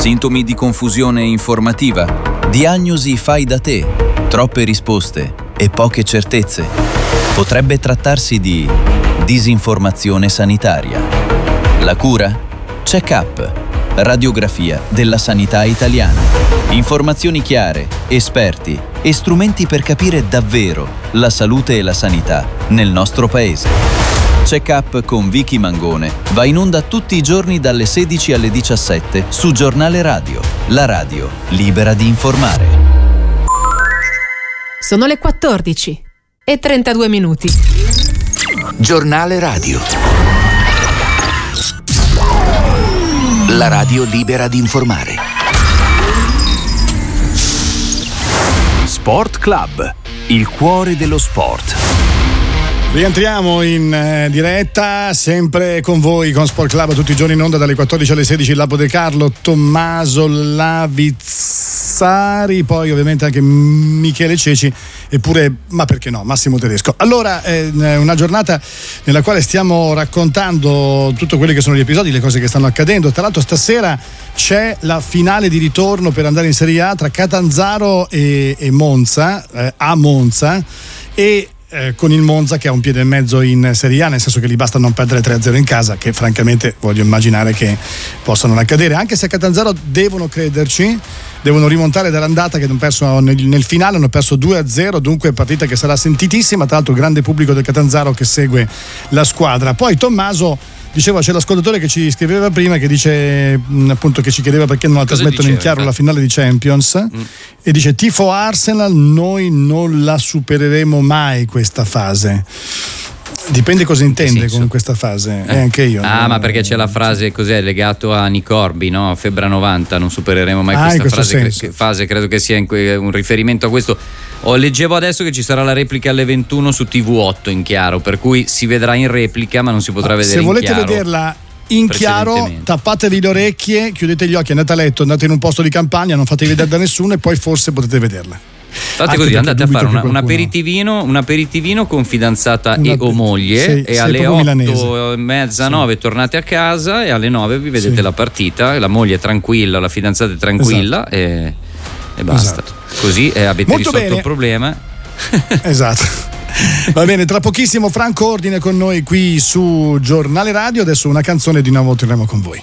Sintomi di confusione informativa, diagnosi fai da te, troppe risposte e poche certezze. Potrebbe trattarsi di disinformazione sanitaria. La cura? Check-up, radiografia della sanità italiana. Informazioni chiare, esperti e strumenti per capire davvero la salute e la sanità nel nostro paese. Check-up con Vicky Mangone va in onda tutti i giorni dalle 16 alle 17 su Giornale Radio, la radio libera di informare. Sono le 14 e 32 minuti. Giornale Radio. La radio libera di informare. Sport Club, il cuore dello sport. Rientriamo in diretta, sempre con voi, con Sport Club, tutti i giorni in onda dalle 14 alle 16, il Lapo De Carlo, Tommaso Lavizzari, poi ovviamente anche Michele Ceci, eppure, ma perché no, Massimo Tedesco. Allora, una giornata nella quale stiamo raccontando tutto quelli che sono gli episodi, le cose che stanno accadendo. Tra l'altro stasera c'è la finale di ritorno per andare in Serie A tra Catanzaro e Monza, a Monza, e con il Monza che ha un piede e mezzo in Serie A, nel senso che gli basta non perdere 3-0 in casa, che francamente voglio immaginare che possano accadere, anche se a Catanzaro devono crederci, devono rimontare dall'andata che hanno perso nel finale, hanno perso 2-0, dunque partita che sarà sentitissima, tra l'altro grande pubblico del Catanzaro che segue la squadra. Poi Tommaso diceva, c'è l'ascoltatore che ci scriveva prima che dice appunto che ci chiedeva perché non la trasmettono in chiaro la finale di Champions e dice: tifo Arsenal, noi non la supereremo mai questa fase. Dipende cosa intende con questa fase, e anche io. Ma perché c'è la frase, cos'è, legato a Nicorbi, no? Febbre 90, non supereremo mai questa fase, credo che sia un riferimento a questo. Leggevo adesso che ci sarà la replica alle 21 su TV8 in chiaro, per cui si vedrà in replica ma non si potrà vedere in chiaro. Se volete vederla in chiaro, tappatevi le orecchie, chiudete gli occhi, andate a letto, andate in un posto di campagna, non fatevi vedere da nessuno e poi forse potete vederla. Fate così, andate a fare un aperitivino con fidanzata o moglie, e alle 8:30, 9 tornate a casa e alle 9 vi vedete la partita, la moglie è tranquilla, la fidanzata è tranquilla, e basta. Così avete molto risolto bene il problema. Esatto. Va bene, tra pochissimo Franco Ordine con noi qui su Giornale Radio. Adesso una canzone, di nuovo torniamo con voi.